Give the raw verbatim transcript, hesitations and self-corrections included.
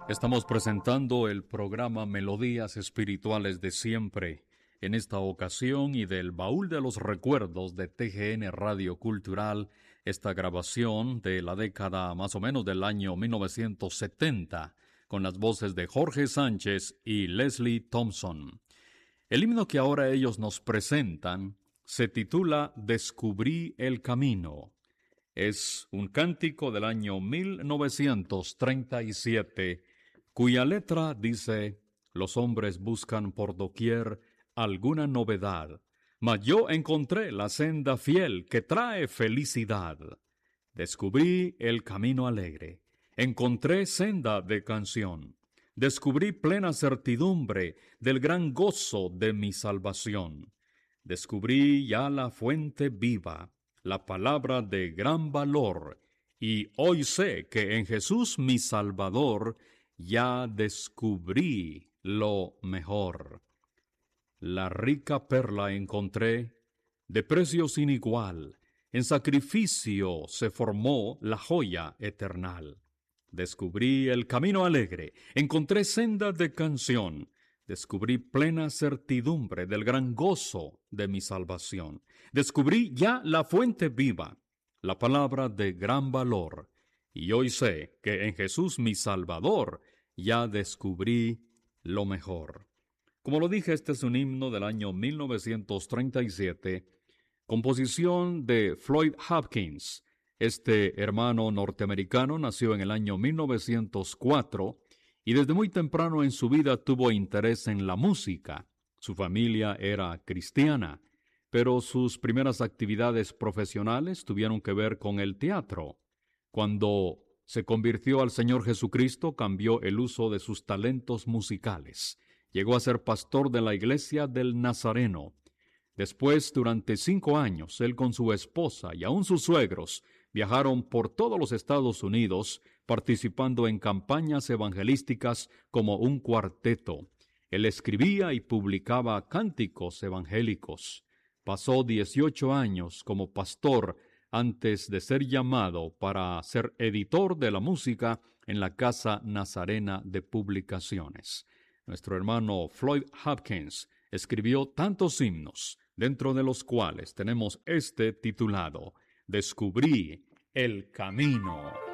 Estamos presentando el programa Melodías Espirituales de Siempre. En esta ocasión y del Baúl de los Recuerdos de T G N Radio Cultural, esta grabación de la década más o menos del año mil novecientos setenta, con las voces de Jorge Sánchez y Leslie Thompson. El himno que ahora ellos nos presentan se titula Descubrí el Camino. Es un cántico del año mil novecientos treinta y siete, cuya letra dice: los hombres buscan por doquier alguna novedad, mas yo encontré la senda fiel que trae felicidad. Descubrí el camino alegre, encontré senda de canción, descubrí plena certidumbre del gran gozo de mi salvación. Descubrí ya la fuente viva, la palabra de gran valor, y hoy sé que en Jesús mi Salvador ya descubrí lo mejor. La rica perla encontré, de precio sin igual, en sacrificio se formó la joya eternal. Descubrí el camino alegre, encontré senda de canción, descubrí plena certidumbre del gran gozo de mi salvación. Descubrí ya la fuente viva, la palabra de gran valor, y hoy sé que en Jesús mi Salvador ya descubrí lo mejor. Como lo dije, este es un himno del año mil novecientos treinta y siete, composición de Floyd Hopkins. Este hermano norteamericano nació en el año mil novecientos cuatro y desde muy temprano en su vida tuvo interés en la música. Su familia era cristiana, pero sus primeras actividades profesionales tuvieron que ver con el teatro. Cuando se convirtió al Señor Jesucristo, cambió el uso de sus talentos musicales. Llegó a ser pastor de la iglesia del Nazareno. Después, durante cinco años, él con su esposa y aún sus suegros viajaron por todos los Estados Unidos, participando en campañas evangelísticas como un cuarteto. Él escribía y publicaba cánticos evangélicos. Pasó dieciocho años como pastor antes de ser llamado para ser editor de la música en la Casa Nazarena de Publicaciones. Nuestro hermano Floyd Hopkins escribió tantos himnos, dentro de los cuales tenemos este titulado: Descubrí el camino.